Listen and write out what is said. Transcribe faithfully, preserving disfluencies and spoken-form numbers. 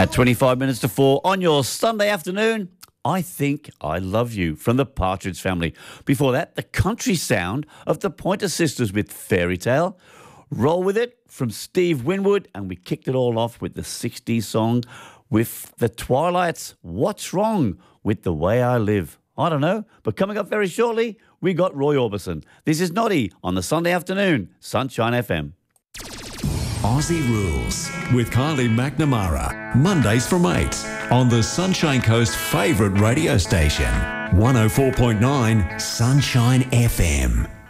At twenty-five minutes to four on your Sunday afternoon, I Think I Love You from the Partridge Family. Before that, the country sound of the Pointer Sisters with Fairy Tale. Roll With It from Steve Winwood, and we kicked it all off with the sixties song with the Twilights. What's Wrong with the Way I Live? I don't know, but coming up very shortly, we got Roy Orbison. This is Noddy on the Sunday afternoon, Sunshine F M. Aussie Rules with Kylie McNamara. Mondays from eight on the Sunshine Coast favourite radio station. one oh four point nine Sunshine F M.